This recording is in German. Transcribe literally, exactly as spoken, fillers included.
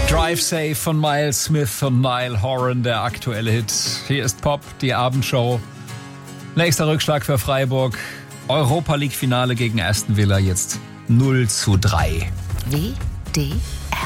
Drive Safe von Miles Smith und Niall Horan, der aktuelle Hit. Hier ist Pop, die Abendshow. Nächster Rückschlag für Freiburg. Europa League Finale gegen Aston Villa, jetzt null zu drei. W D